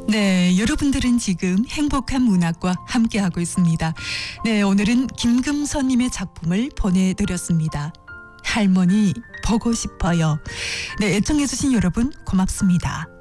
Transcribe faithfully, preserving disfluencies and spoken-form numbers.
네, 여러분들은 지금 행복한 문학과 함께하고 있습니다. 네, 오늘은 김금선님의 작품을 보내드렸습니다. 할머니 보고 싶어요. 네, 애청해주신 여러분 고맙습니다.